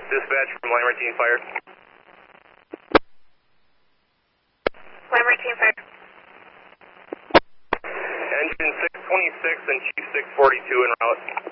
Dispatch from Lamartine Fire. Lamartine Fire. Engine 626 and Chief 642 en route.